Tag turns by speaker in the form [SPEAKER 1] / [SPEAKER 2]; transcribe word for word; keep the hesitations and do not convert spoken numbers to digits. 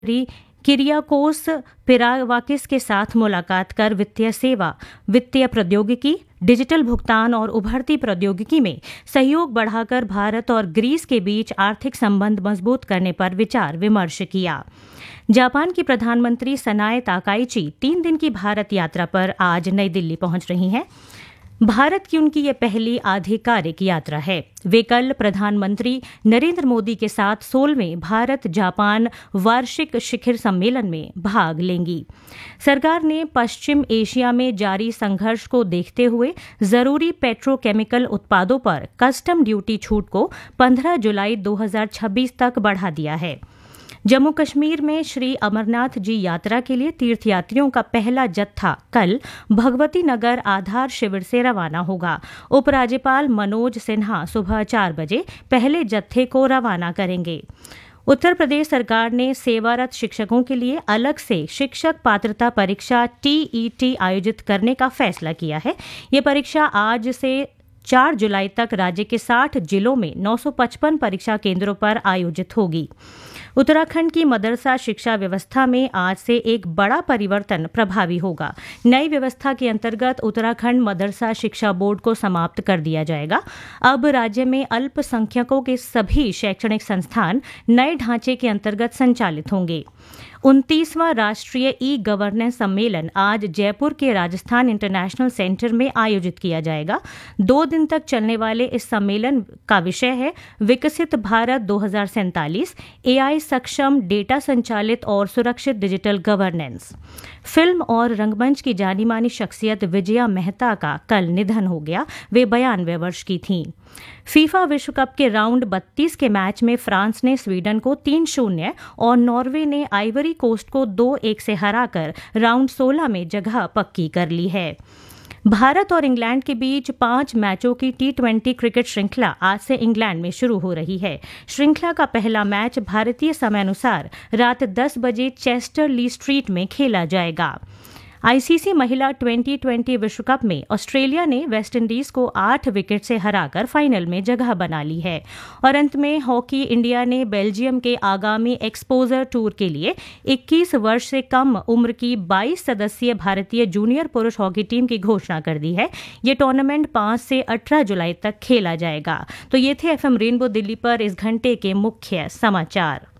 [SPEAKER 1] Kyriakos पिरावाकिस के साथ मुलाकात कर वित्तीय सेवा, वित्तीय प्रौद्योगिकी, डिजिटल भुगतान और उभरती प्रौद्योगिकी में सहयोग बढ़ाकर भारत और ग्रीस के बीच आर्थिक संबंध मजबूत करने पर विचार विमर्श किया। जापान की प्रधानमंत्री सनाए ताकाइची तीन दिन की भारत यात्रा पर आज नई दिल्ली पहुंच रही हैं। भारत की उनकी ये पहली आधिकारिक यात्रा है। वे कल प्रधानमंत्री नरेंद्र मोदी के साथ सोलहवें भारत जापान वार्षिक शिखर सम्मेलन में भाग लेंगी। सरकार ने पश्चिम एशिया में जारी संघर्ष को देखते हुए जरूरी पेट्रोकेमिकल उत्पादों पर कस्टम ड्यूटी छूट को पंद्रह जुलाई दो हज़ार छब्बीस तक बढ़ा दिया है। जम्मू कश्मीर में श्री अमरनाथ जी यात्रा के लिए तीर्थयात्रियों का पहला जत्था कल भगवती नगर आधार शिविर से रवाना होगा। उपराज्यपाल मनोज सिन्हा सुबह चार बजे पहले जत्थे को रवाना करेंगे। उत्तर प्रदेश सरकार ने सेवारत शिक्षकों के लिए अलग से शिक्षक पात्रता परीक्षा टीईटी आयोजित करने का फैसला किया है। ये परीक्षा आज से चार जुलाई तक राज्य के साठ जिलों में नौ सौ पचपन परीक्षा केंद्रों पर आयोजित होगी। उत्तराखंड की मदरसा शिक्षा व्यवस्था में आज से एक बड़ा परिवर्तन प्रभावी होगा। नई व्यवस्था के अंतर्गत उत्तराखंड मदरसा शिक्षा बोर्ड को समाप्त कर दिया जाएगा। अब राज्य में अल्पसंख्यकों के सभी शैक्षणिक संस्थान नए ढांचे के अंतर्गत संचालित होंगे। उनतीसवां राष्ट्रीय ई गवर्नेंस सम्मेलन आज जयपुर के राजस्थान इंटरनेशनल सेंटर में आयोजित किया जाएगा। दो दिन तक चलने वाले इस सम्मेलन का विषय है विकसित भारत दो हज़ार सैंतालीस, एआई सक्षम, डेटा संचालित और सुरक्षित डिजिटल गवर्नेंस। फिल्म और रंगमंच की जानी मानी शख्सियत विजया मेहता का कल निधन हो गया। वे बयानवे वर्ष की थीं। फीफा विश्व कप के राउंड बत्तीस के मैच में फ्रांस ने स्वीडन को तीन शून्य और नॉर्वे ने आइवरी कोस्ट को दो एक से हराकर राउंड सोलह में जगह पक्की कर ली है। भारत और इंग्लैंड के बीच पांच मैचों की टी ट्वेंटी क्रिकेट श्रृंखला आज से इंग्लैंड में शुरू हो रही है। श्रृंखला का पहला मैच भारतीय समयानुसार रात दस बजे चेस्टर ली स्ट्रीट में खेला जाएगा। आईसीसी महिला ट्वेंटी ट्वेंटी विश्व कप में ऑस्ट्रेलिया ने वेस्टइंडीज को आठ विकेट से हराकर फाइनल में जगह बना ली है। और अंत में हॉकी इंडिया ने बेल्जियम के आगामी एक्सपोजर टूर के लिए इक्कीस वर्ष से कम उम्र की बाईस सदस्यीय भारतीय जूनियर पुरुष हॉकी टीम की घोषणा कर दी है। ये टूर्नामेंट पांच से अठारह जुलाई तक खेला जाएगा। तो ये थे एफएम रेनबो दिल्ली पर इस घंटे के मुख्य समाचार।